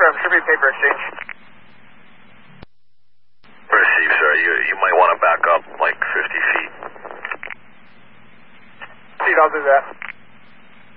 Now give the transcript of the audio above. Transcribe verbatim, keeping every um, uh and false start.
Affirm, should be paper exchange. Receive, sir. You, you might want to back up like fifty feet. I'll do that.